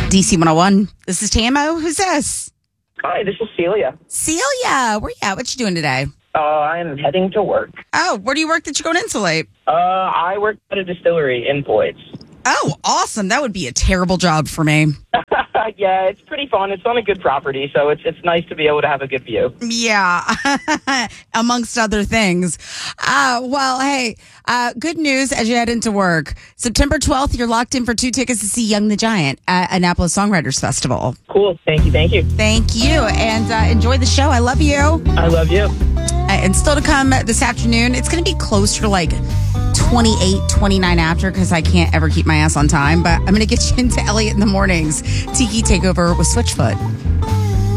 DC 101. This is Tamo. Who's this? Hi, this is Celia. Celia, where you at? What you doing today? I'm heading to work. Oh, where do you work that you're going to insulate? I work at a distillery in Boyd's. Oh, awesome. That would be a terrible job for me. Yeah, it's pretty fun. It's on a good property, so it's nice to be able to have a good view. Yeah, amongst other things. Well, hey, good news as you head into work. September 12th, you're locked in for 2 tickets to see Young the Giant at Annapolis Songwriters Festival. Cool. Thank you. Thank you, and enjoy the show. I love you. I love you. And still to come this afternoon, it's going to be closer to like 28, 29 after because I can't ever keep my ass on time. But I'm going to get you into Elliot in the mornings. Tiki Takeover with Switchfoot.